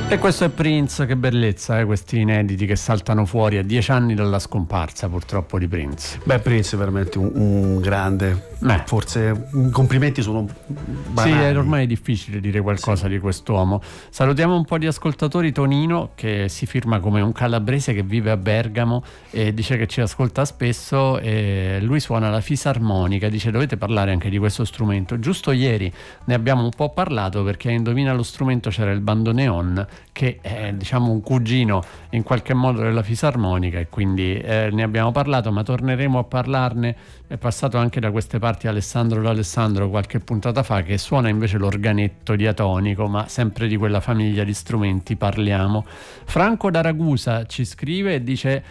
E questo è Prince, che bellezza, questi inediti che saltano fuori a 10 anni dalla scomparsa purtroppo di Prince. Beh, Prince è veramente un grande, forse i complimenti sono banali. Sì, è ormai difficile dire qualcosa di quest'uomo. Salutiamo un po' di ascoltatori. Tonino, che si firma come un calabrese che vive a Bergamo e dice che ci ascolta spesso, e lui suona la fisarmonica, dice dovete parlare anche di questo strumento. Giusto ieri ne abbiamo un po' parlato, perché a Indovina lo strumento c'era il bandoneon, che è diciamo un cugino in qualche modo della fisarmonica, e quindi ne abbiamo parlato, ma torneremo a parlarne. È passato anche da queste parti Alessandro D'Alessandro qualche puntata fa, che suona invece l'organetto diatonico, ma sempre di quella famiglia di strumenti parliamo. Franco da Ragusa ci scrive e dice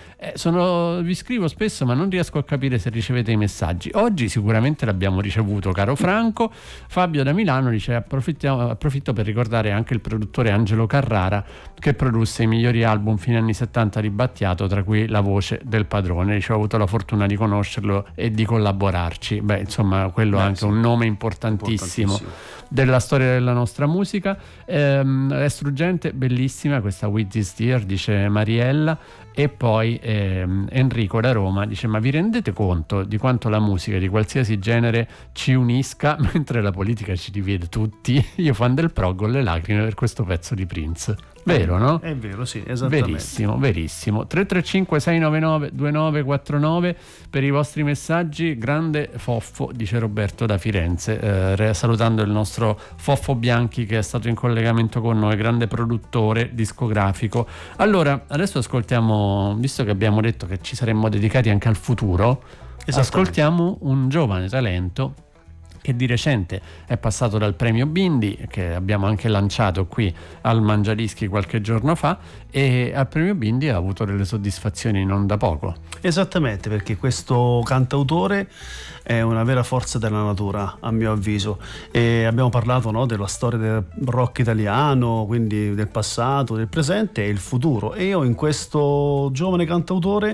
vi scrivo spesso ma non riesco a capire se ricevete i messaggi. Oggi sicuramente l'abbiamo ricevuto, caro Franco. Fabio da Milano dice approfitto per ricordare anche il produttore Angelo Carrara, che produsse i migliori album fine anni 70 di Battiato, tra cui La voce del padrone. Dice, ho avuto la fortuna di conoscerlo e di collaborarci. Beh, insomma, quello è anche un nome importantissimo della storia della nostra musica. È struggente, bellissima questa With This Tear, dice Mariella. E poi Enrico da Roma dice, ma vi rendete conto di quanto la musica di qualsiasi genere ci unisca mentre la politica ci divide tutti? Io fan del prog con le lacrime per questo pezzo di Prince. Vero, no? È vero, sì, esattamente. Verissimo. 335 699 2949 per i vostri messaggi. Grande Foffo, dice Roberto da Firenze, salutando il nostro Foffo Bianchi, che è stato in collegamento con noi, grande produttore discografico. Allora, adesso ascoltiamo, visto che abbiamo detto che ci saremmo dedicati anche al futuro, ascoltiamo un giovane talento che di recente è passato dal premio Bindi, che abbiamo anche lanciato qui al Mangiadischi qualche giorno fa, e al premio Bindi ha avuto delle soddisfazioni non da poco. Esattamente, perché questo cantautore è una vera forza della natura, a mio avviso, e abbiamo parlato, no, della storia del rock italiano, quindi del passato, del presente e il futuro, e io in questo giovane cantautore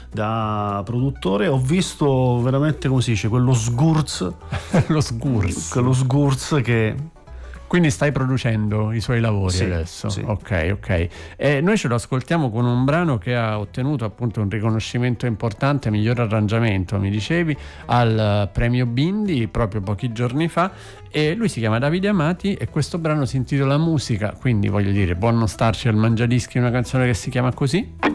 da produttore ho visto veramente, come si dice, quello sgurz quello sgurz che... Quindi stai producendo i suoi lavori adesso? Sì. Ok. E noi ce lo ascoltiamo con un brano che ha ottenuto appunto un riconoscimento importante, miglior arrangiamento, mi dicevi, al premio Bindi proprio pochi giorni fa, e lui si chiama Davide Amati e questo brano si intitola Musica, quindi voglio dire, può non starci al Mangiadischi una canzone che si chiama così?